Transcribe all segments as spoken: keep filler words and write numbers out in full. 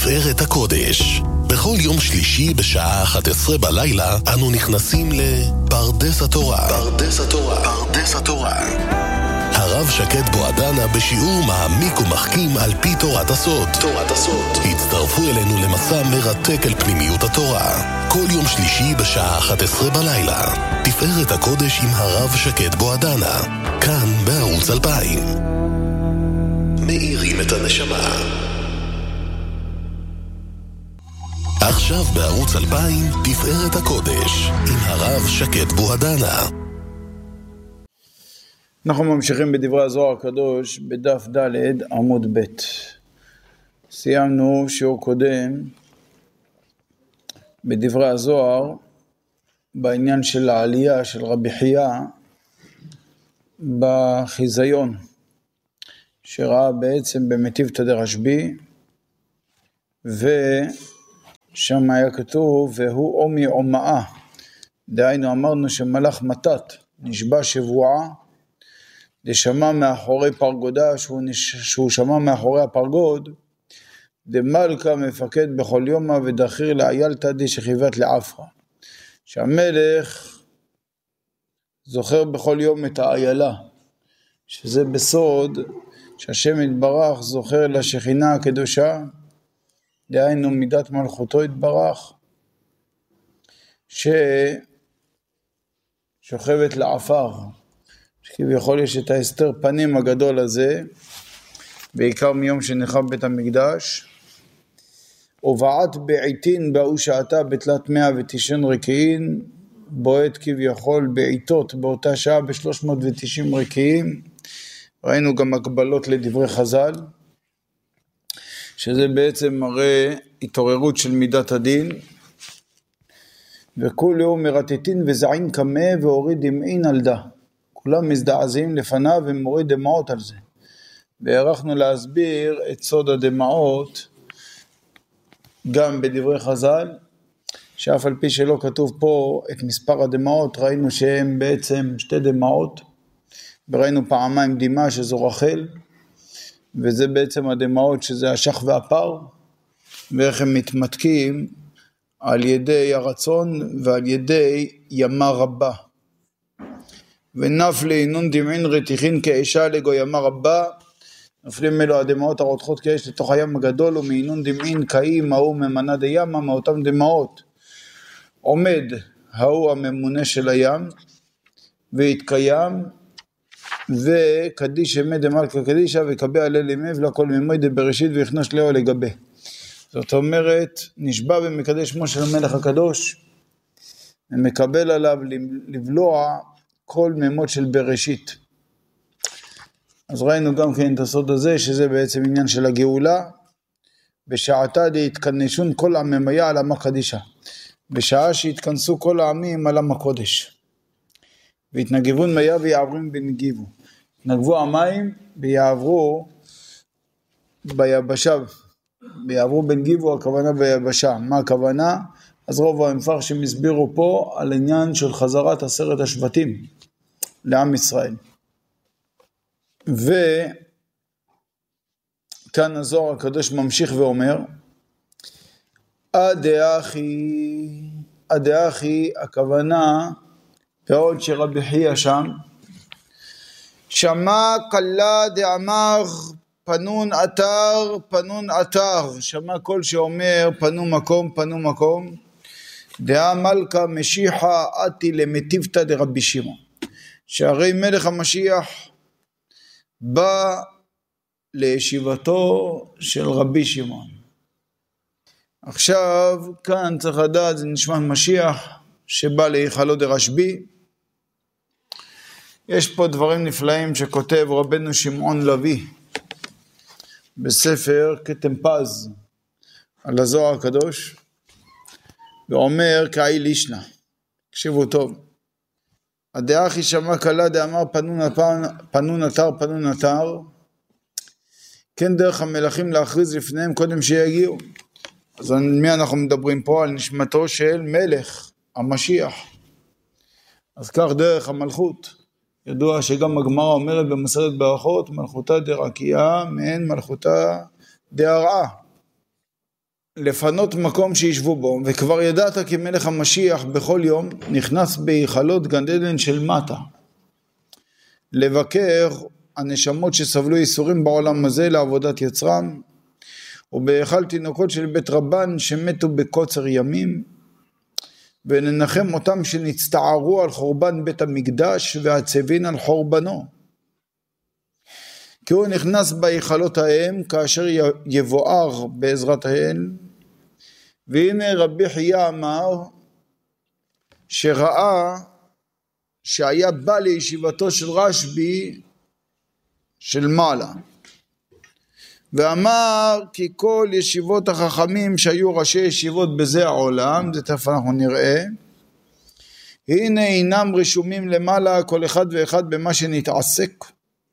תפארת הקודש. בכל יום שלישי בשעה אחת עשרה בלילה אנו נכנסים לפרדס התורה. פרדס התורה. פרדס התורה. הרב שקד בועדנה בשיעור מעמיק ומחכים על פי תורת הסוד. תורת הסוד. הצטרפו אלינו למסע מרתק אל פנימיות התורה. כל יום שלישי בשעה אחת עשרה בלילה. תפארת הקודש עם הרב שקד בועדנה. כאן בערוץ אלפיים. מאירים את הנשמה. עכשיו בערוץ אלפיים, תפארת הקודש, עם הרב שקד בועדנה. אנחנו ממשיכים בדברי הזוהר הקדוש, בדף ד' עמוד ב'. סיימנו שיעור קודם בדברי הזוהר, בעניין של העלייה של רבי חייא בחיזיון, שראה בעצם במטיבתא דרשב"י, ו... שם היה כתוב, והוא עומי עומאה. דהיינו אמרנו שמלאך מתת, נשבע שבועה, דשמע מאחורי פרגודה, שהוא, נש... שהוא שמע מאחורי הפרגוד, דמלכה מפקד בכל יומה ודחיר לאיילתא דשכיבת לעפרא. שהמלך זוכר בכל יום את האיילה, שזה בסוד שהשם יתברך זוכר לשכינה הקדושה, דהיינו מידת מלכותו יתברך, ששוכבת לעפר, שכביכול יש את ההסתר פנים הגדול הזה, בעיקר מיום שנחרב בית המקדש, ובעת בעיתין באו שעתה בתלת מאה ותשעים רקיעין, בועט כביכול בעיתות באותה שעה בשלוש מאות ותשעים רקיעים. ראינו גם הקבלות לדברי חז"ל, שזה בעצם מראה התעוררות של מידת הדין, וכול יום מרטטין וזעין קמה והוריד דמעין על דה, כולם מזדעזעים לפניו ומוריד דמעות על זה. והערכנו להסביר את סוד הדמעות גם בדברי חז"ל, שאף על פי שלא כתוב פה את מספר הדמעות, ראינו שהם בעצם שתי דמעות, וראינו פעמיים דמעה שזו רחל, וזה בעצם הדמעות שזה השח והפר, ואיך הם מתמתקים על ידי הרצון ועל ידי ימה רבה. ונפלי נון דמעין רתיחין כאישה לגו ימה רבה, נפלים אלו הדמעות הרותחות כאש לתוך הים הגדול, ומעינון דמעין קאי מהו ממנה דימה, מאותם דמעות עומד ההוא הממונה של הים והתקיים, וקדיש ימי דמלכה קדישה וקבע הלל ימיו לכל מימי דבראשית ויכנוש לאו לגבי. זאת אומרת, נשבע ומקדש שמו של המלך הקדוש, ומקבל עליו לבלוע כל מימות של בראשית. אז ראינו גם כן את הסוד הזה, שזה בעצם עניין של הגאולה, בשעתה להתכנסון כל עממיה על עם הקדישה, בשעה שהתכנסו כל העמים על עם הקודש. והתנגבון מיה ויעברים בנגיבו. התנגבו המים ויעברו ביבשה. ויעברו בנגיבו, הכוונה ביבשה. מה הכוונה? אז רוב המפרשים הסבירו פה על עניין של חזרת עשרת השבטים לעם ישראל. וכאן הזוהר הקדוש ממשיך ואומר, אדאחי, אדאחי, הכוונה, ועוד שרבי חייא שם, שמע קלה דאמר פנון אתר, פנון אתר, שמע כל שאומר פנו מקום, פנו מקום, דאה מלכה משיחה עתי למטיבתא דרבי שמעון, שהרי מלך המשיח בא לישיבתו של רבי שמעון. עכשיו כאן צריך לדעת, זה נשמע משיח שבא להיכלו דרשב"י. יש פה דברים נפלאים שכותב רבנו שמעון לוי בספר כתם פז על הזוהר הקדוש, ואומר כאי לישנה, תקשיבו טוב, הדאחי שמע קלה דאמר פנון אתר, פנון אתר, כן דרך המלכים להכריז לפניהם קודם שיגיעו. אז על מי אנחנו מדברים פה? על נשמתו של מלך המשיח. אז כך דרך המלכות, ידוע שגם הגמרא אומרת במסכת ברכות, מלכותה דרקיעה מעין מלכותה דהרעה. לפנות מקום שישבו בו, וכבר ידעת כי מלך המשיח בכל יום נכנס בהיכלות גן עדן של מטה, לבקר הנשמות שסבלו ייסורים בעולם הזה לעבודת יצרם, ובהיכל תינוקות של בית רבן שמתו בקוצר ימים, וננחם אותם שנצטערו על חורבן בית המקדש והצבין על חורבנו. כי הוא נכנס בהיכלות ההם כאשר יבואר בעזרת האל. והנה רבי חייא אמר שראה שהיה בא לישיבתו של רשב"י של מעלה, ואמר כי כל ישיבות החכמים שהיו ראשי ישיבות בזה העולם, זה תכף אנחנו נראה, הנה אינם רשומים למעלה כל אחד ואחד במה שנתעסק,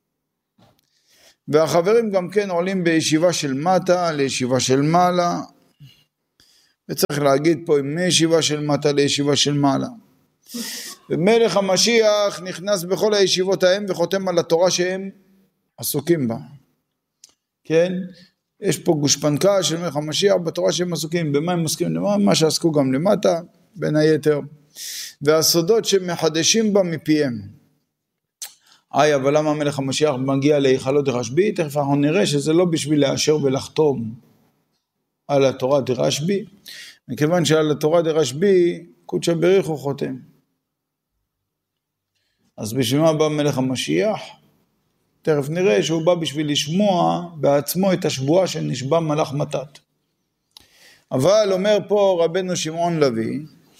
והחברים גם כן עולים בישיבה של מטה לישיבה של מעלה, וצריך להגיד פה מישיבה של מטה לישיבה של מעלה. ומלך המשיח נכנס בכל הישיבות ההם וחותם על התורה שהם עסוקים בה. כן? יש פה גושפנקה של מלך המשיח בתורה שהם עסוקים. במה הם עסוקים? למה? מה שעסקו גם למטה, בין היתר. והסודות שמחדשים בה מפיהם. איי, אבל למה מלך המשיח מגיע להיכלות רשב"י? תכף אנחנו נראה שזה לא בשביל לאשר ולחתום על התורה דרשב"י, מכיוון שעל התורה דרשב"י קודשא בריך הוא חותם. אז בשביל מה בא מלך המשיח? תכף נראה שהוא בא בשביל לשמוע בעצמו את השבועה שנשבע מלאך מתת. אבל אומר פה רבנו שמעון לוי,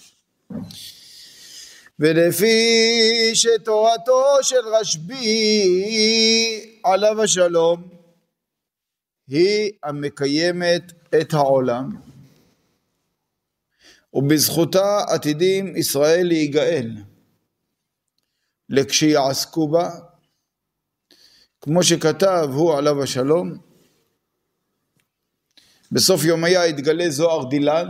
ולפי שתורתו של רשב"י עליו השלום היא המקיימת את העולם, ובזכותה עתידים ישראל להיגאל לכשיעסקו בה, כמו שכתב הוא עליו השלום, בסוף יומיה יתגלה זוהר דילן.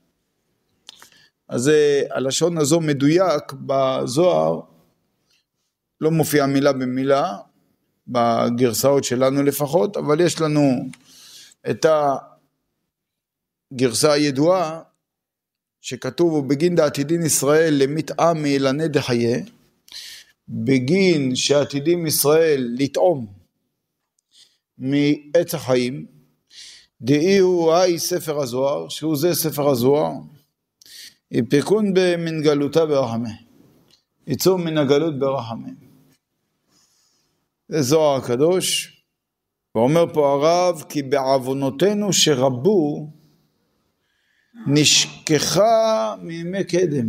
אז הלשון הזו מדויק בזוהר, לא מופיעה מילה במילה בגרסאות שלנו לפחות, אבל יש לנו את הגרסה הידועה שכתוב ובגין דעתידין ישראל למתאם מאילני דחיה, בגין שעתידים ישראל לטעום מעץ החיים, דאי הוא היי ספר הזוהר, שהוא זה ספר הזוהר, יפקון מן גלותה ברחמה, יצאו מן הגלות ברחמה. זה זוהר הקדוש, ואומר פה הרב כי בעוונותינו שרבו נשכחה מימי קדם,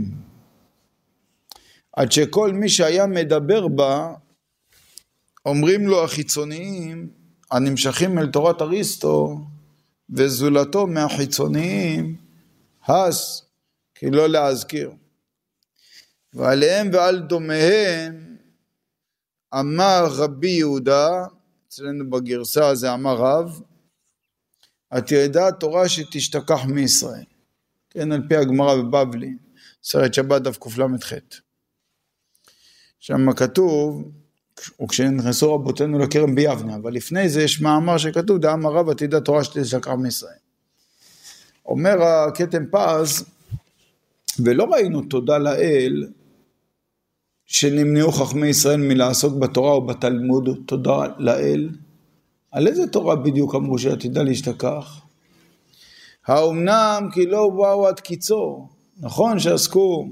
עד שכל מי שהיה מדבר בה, אומרים לו החיצוניים הנמשכים אל תורת אריסטו וזולתו מהחיצוניים, הס כי לא להזכיר. ועליהם ועל דומיהם אמר רבי יהודה, אצלנו בגרסה הזה אמר רב, התיעדה תורה שתשתכח מישראל. כן, על פי הגמרא בבבלי, סרט שבת דף קל"ח. שם כתוב, וכשנכנסו רבותינו לכרם ביבנה, אבל לפני זה יש מאמר שכתוב, דאמר רב התיעדה תורה שתשתכח מישראל. אומר הכתם פז, ולא ראינו תודה לאל, שנמנעו חכמי ישראל מלעסוק בתורה או בתלמוד, תודה לאל. על איזה תורה בדיוק אמרו שעתידה להשתכח? האומנם כי לא באו עד קיצור, נכון שעסקו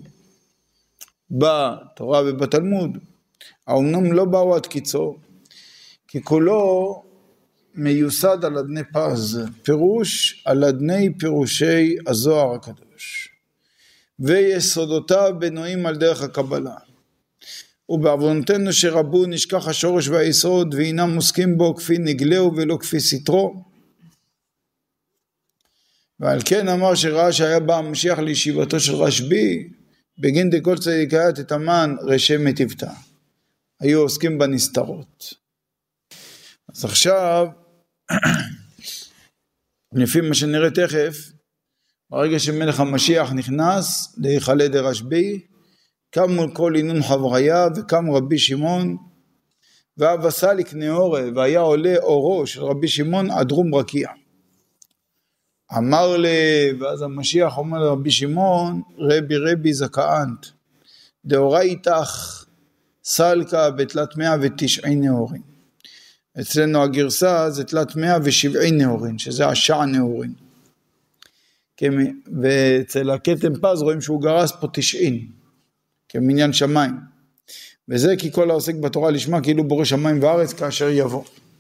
בתורה ובתלמוד, האומנם לא באו עד קיצור, כי כולו מיוסד על אדני פז, פירוש על אדני פירושי הזוהר הקדוש, ויסודותיו בנויים על דרך הקבלה. ובעוונותינו שרבו נשכח השורש והיסוד, ואינם עוסקים בו כפי נגלהו ולא כפי סתרו. ועל כן אמר שראה שהיה בא המשיח לישיבתו של רשב"י, בגין דכל צדיקיה תתאמן רשע מטיבתא. היו עוסקים בנסתרות. אז עכשיו, לפי מה שנראה תכף, ברגע שמלך המשיח נכנס להיכלי דרשב"י, קם מול כל עינון חבריה, וקם רבי שמעון, ואב עשה לקנה אורה, והיה עולה אורו של רבי שמעון עד רום רקיע. אמר לי, ואז המשיח אומר לרבי שמעון, רבי רבי זכאנט, דאורייתך סלקה בתלת מאה ותשעים נאורין. אצלנו הגרסה זה תלת מאה ושבעים נאורין, שזה השע נאורין. ואצל הכתם פז רואים שהוא גרס פה תשעים, כמניין שמיים. וזה כי כל העוסק בתורה לשמה כאילו בורא שמיים וארץ כאשר יבוא.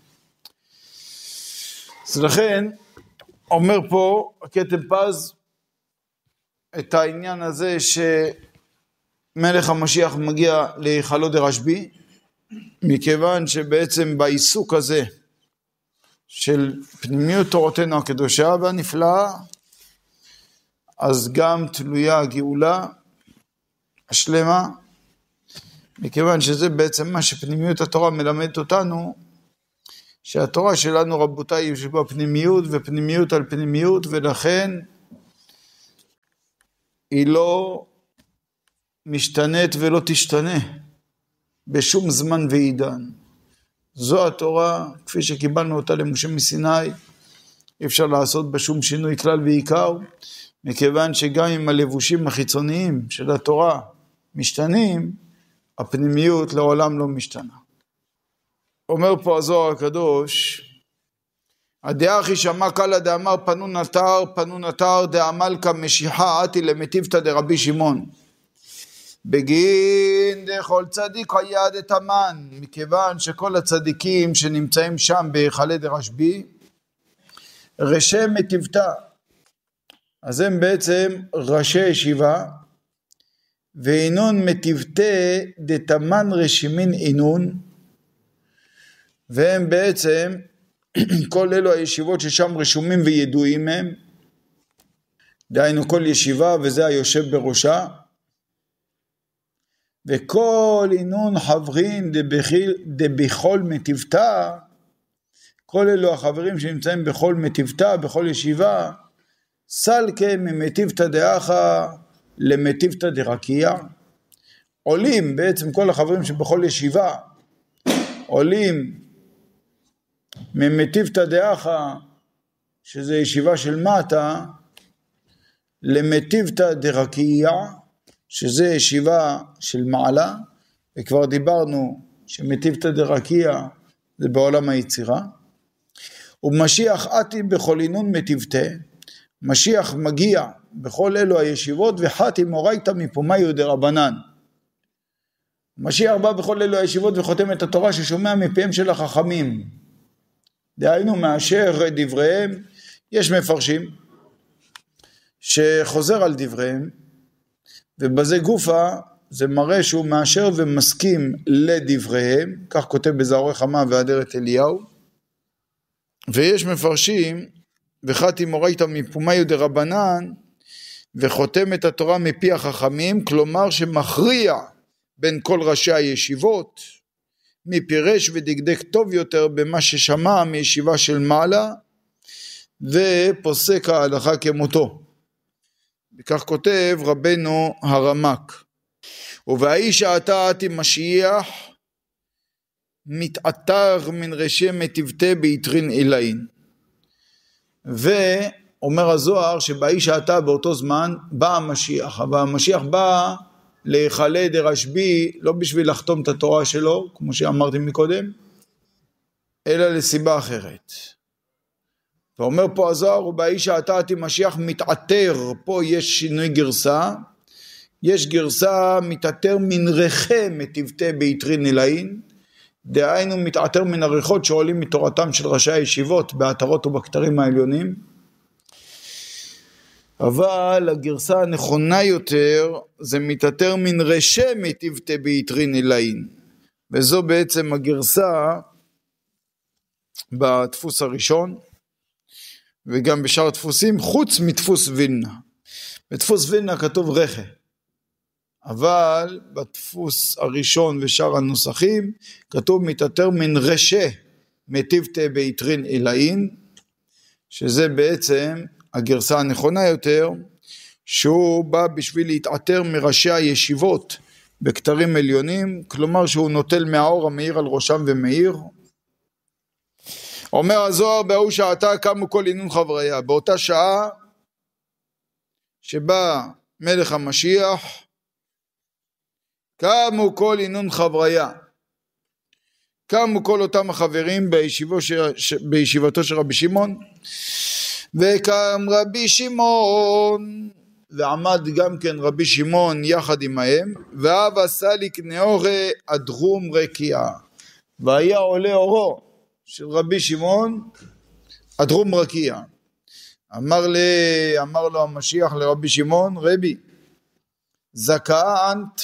אז לכן, אומר פה הכתם פז את העניין הזה שמלך המשיח מגיע להיכלו דרשב"י, מכיוון שבעצם בעיסוק הזה של פנימיות תורתנו הקדושה והנפלאה, אז גם תלויה הגאולה השלמה, מכיוון שזה בעצם מה שפנימיות התורה מלמדת אותנו, שהתורה שלנו רבותיי יש בה פנימיות ופנימיות על פנימיות, ולכן היא לא משתנית ולא תשתנה בשום זמן ועידן. זו התורה כפי שקיבלנו אותה למשה מסיני, אי אפשר לעשות בשום שינוי כלל ועיקר, מכיוון שגם אם הלבושים החיצוניים של התורה משתנים, הפנימיות לעולם לא משתנה. אומר פה הזוהר הקדוש, הדאחי שמע קלה דאמר פנו נתר, פנו נתר דאמל כמשיחה עתי למטיבתא דרבי שמעון. בגין דכל צדיק היה דתמן, מכיוון שכל הצדיקים שנמצאים שם בהיכלי דרשב"י, ראשי מטיבתא, אז הם בעצם ראשי ישיבה, ואינון מטיבתא דתמן רשימין אינון, והם בעצם כל אלו הישיבות ששם רשומים וידועים הם, דהיינו כל ישיבה וזה היושב בראשה, וכל אינון חברין דבכל מטיבתא, כל אלו החברים שנמצאים בכל מטיבתא, בכל ישיבה, סלקה ממטיבתא דאחא למטיבתא דרקיע, עולים בעצם כל החברים שבכל ישיבה, עולים ממטיבתא דאחא, שזה ישיבה של מטה, למטיבתא דרקיע, שזה ישיבה של מעלה, וכבר דיברנו שמטיבתא דרקיע זה בעולם היצירה, ומשיח עתי בכל אינון מטיבתא, משיח מגיע בכל אלו הישיבות, וחתי מורייתא מפומיו דרבנן. משיח בא בכל אלו הישיבות וחותם את התורה ששומע מפיהם של החכמים, דהיינו מאשר דבריהם. יש מפרשים שחוזר על דבריהם, ובזה גופה זה מראה שהוא מאשר ומסכים לדבריהם, כך כותב בזוהר חמה והדרת אליהו. ויש מפרשים וחתי מורייתא מפומיו דרבנן, וחותם את התורה מפי החכמים, כלומר שמכריע בין כל ראשי הישיבות, מפירש ודקדק טוב יותר במה ששמע מישיבה של מעלה, ופוסק ההלכה כמותו. וכך כותב רבנו הרמק, ובאיש שעתה עתי משיח, מתעתר מן ראשי מטיבתא ביתרין עילאין. ואומר הזוהר שבאיש שעתה באותו זמן בא המשיח, אבל המשיח בא להיכלי דרשב"י לא בשביל לחתום את התורה שלו, כמו שאמרתי מקודם, אלא לסיבה אחרת. ואומר פה הזוהר, ובאיש שעתה עתי משיח מתעתר, פה יש שינוי גרסה, יש גרסה מתעתר מן רכי מטיבתא ביתרין עילאין, דהיינו מתעתר מן הריחות שעולים מתורתם של ראשי הישיבות בעטרות ובכתרים העליונים, אבל הגרסה הנכונה יותר זה מתעתר מן ראשי מטיבתא ביתרין עילאין, וזו בעצם הגרסה בדפוס הראשון וגם בשאר הדפוסים חוץ מדפוס וילנה. בדפוס וילנה כתוב רכי, אבל בדפוס הראשון ושאר הנוסחים כתוב מתעתר מן ראשי מטיבתא ביתרין עילאין, שזה בעצם הגרסה הנכונה יותר, שהוא בא בשביל להתעתר מראשי הישיבות בכתרים עליונים, כלומר שהוא נוטל מהאור המאיר על ראשם ומאיר. אומר הזוהר, בהוא שעתה קמו כל עינון חבריה, באותה שעה שבה מלך המשיח, קמו כל עינון חבריה, קמו כל אותם החברים בישיבו ש... ש... בישיבתו של רבי שמעון, וקם רבי שמעון, ועמד גם כן רבי שמעון יחד עמהם, והווה סליק נאורי אדרום רקיע, והיה עולה אורו של רבי שמעון אדרום רקיע. אמר, לי, אמר לו המשיח לרבי שמעון, רבי, זכאנט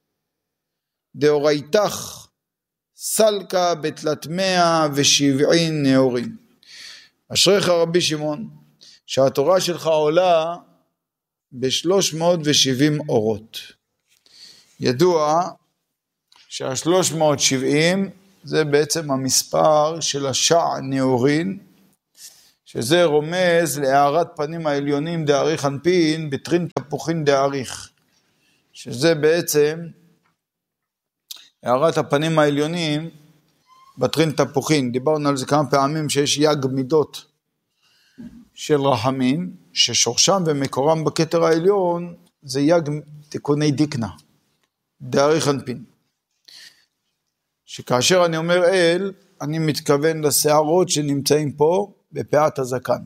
דאורייתך סלקה בתלת מאה ושבעין נאורים. אשריך רבי שמעון, שהתורה שלך עולה בשלוש מאות ושבעים אורות. ידוע שהשלוש מאות שבעים זה בעצם המספר של השע נאורין, שזה רומז להארת פנים העליונים דאריך אנפין בטרין תפוחין דאריך, שזה בעצם הארת הפנים העליונים בטרין תפוחין. דיברנו על זה כמה פעמים, שיש יג מידות של רחמים, ששורשם ומקורם בכתר העליון, זה יג תיקוני דיקנה, דאריך אנפין. שכאשר אני אומר אל, אני מתכוון לשערות שנמצאים פה בפעת הזקן.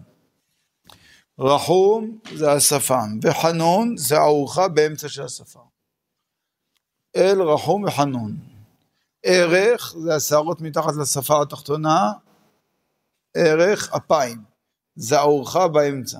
רחום זה השפם, וחנון זה הארוחה באמצע של השפם. אל, רחום וחנון. ערך זה השערות מתחת לשפה התחתונה, ערך אפיים, זה הארוחה באמצע.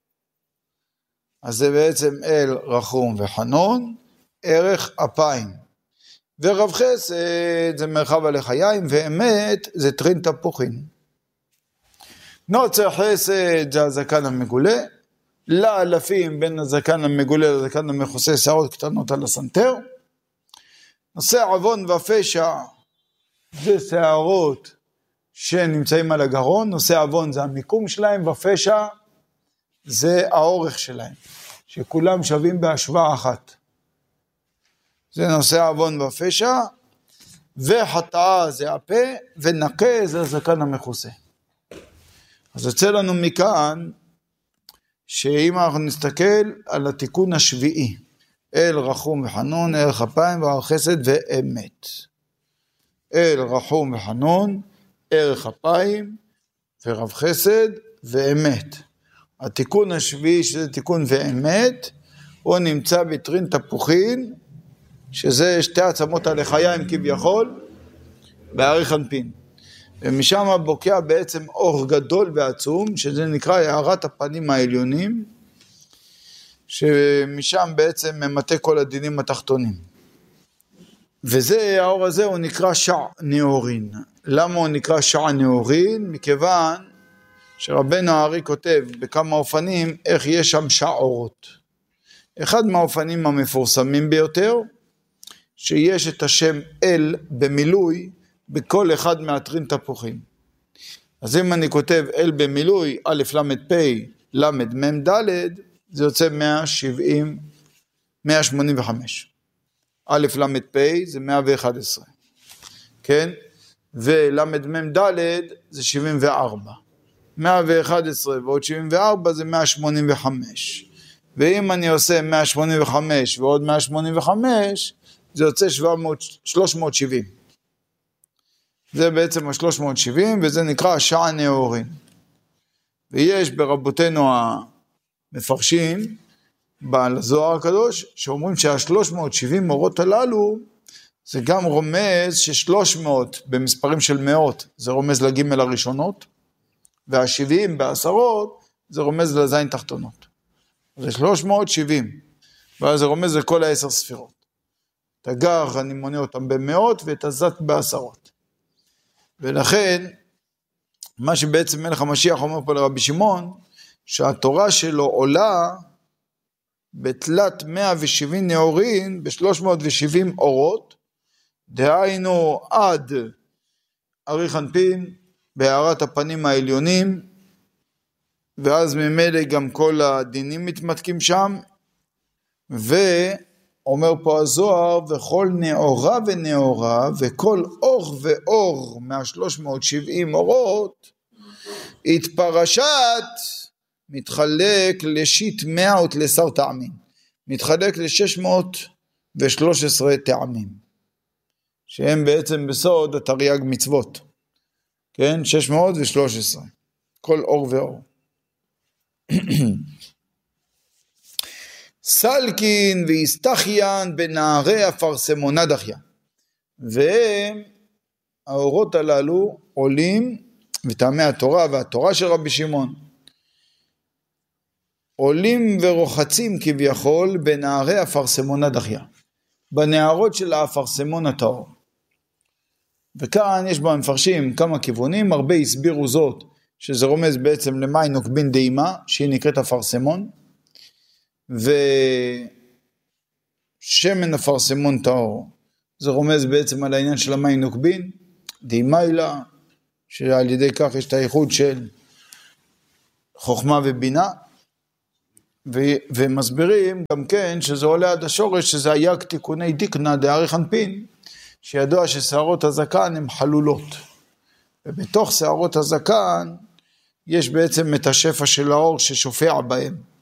אז זה בעצם אל, רחום וחנון, ערך אפיים. ורב חסד זה מרחב הלחיים, ואמת זה טרין תפוחין. נוצר חסד זה הזקן המגולה, לאלפים בין הזקן המגולה לזקן המכוסה שערות קטנות על הסנטר. נושא עוון ופשע זה שערות שנמצאים על הגרון, נושא עוון זה המיקום שלהם, ופשע זה האורך שלהם, שכולם שווים בהשוואה אחת. זה נושא עוון ופשע, וחטאה זה הפה, ונקה זה הזקן המכוסה. אז יוצא לנו מכאן, שאם אנחנו נסתכל על התיקון השביעי, אל, רחום וחנון, ערך אפיים, וערך חסד ואמת. אל, רחום וחנון, ערך אפיים, ורב חסד ואמת. התיקון השביעי, שזה תיקון ואמת, הוא נמצא בטרין תפוחין, שזה שתי עצמות הלחיים כביכול, באריך אנפין. ומשם בוקע בעצם אור גדול ועצום, שזה נקרא הארת הפנים העליונים, שמשם בעצם ממטה כל הדינים התחתונים. וזה, האור הזה הוא נקרא שע נאורין. למה הוא נקרא שע נאורין? מכיוון שרבנו הארי כותב בכמה אופנים איך יש שם שע אורות. אחד מהאופנים המפורסמים ביותר, שיש את השם אל במילוי בכל אחד מהטרין תפוחים. אז אם אני כותב אל במילוי, א' למד פ' למד מ' ד', זה יוצא מאה שבעים, מאה שמונים וחמש. א' למד פ' זה מאה ואחת עשרה. כן? ולמד מ' ד' זה שבעים וארבע. מאה ואחת עשרה ועוד שבעים וארבע זה מאה שמונים וחמש. ואם אני עושה מאה שמונים וחמש ועוד מאה שמונים וחמש, זה יוצא שלוש מאות שבעים. זה בעצם ה-שלוש מאות שבעים, וזה נקרא שע נאורין. ויש ברבותינו המפרשים, בעל הזוהר הקדוש, שאומרים שה-שלוש מאות שבעים אורות הללו, זה גם רומז ש-שלוש מאות במספרים של מאות, זה רומז לגימל הראשונות, וה-שבעים בעשרות, זה רומז לזין תחתונות. זה שלוש מאות שבעים, ואז זה רומז לכל העשר ספירות. את הגר אני מונה אותם במאות, ואת הזת בעשרות. ולכן, מה שבעצם מלך המשיח אומר פה לרבי שמעון, שהתורה שלו עולה בתלת מאה ושבעים נאורין, ב-שלוש מאות ושבעים אורות, דהיינו עד אריך אנפין, בהארת הפנים העליונים, ואז ממילא גם כל הדינים מתמתקים שם, ואומר פה הזוהר, וכל נאורה ונאורה, וכל אור ואור מה-שלוש מאות שבעים אורות, התפרשת מתחלק לשיט מאות לשר טעמים, מתחלק ל-שש מאות ושלוש עשרה טעמים, שהם בעצם בסוד התרי"ג מצוות, כן, שש מאות ושלוש עשרה, כל אור ואור. סלקין והסתחיין בנערי אפרסמונה דחיה, והאורות הללו עולים, וטעמי התורה והתורה של רבי שמעון, עולים ורוחצים כביכול בנערי אפרסמונה דחיה, בנערות של האפרסמון הטהור. וכאן יש בה מפרשים כמה כיוונים, הרבה הסבירו זאת, שזה רומז בעצם למי נוקבין דהימה, שהיא נקראת אפרסמון, ושמן אפרסמון טהור, זה רומז בעצם על העניין של המי נוקבין, דהימה אילה, שעל ידי כך יש את הייחוד של חוכמה ובינה, ו- ומסבירים גם כן שזה עולה עד השורש, שזה היה תיקוני דיקנה דאריך אנפין, שידוע ששערות הזקן הן חלולות, ובתוך שערות הזקן יש בעצם את השפע של האור ששופע בהם,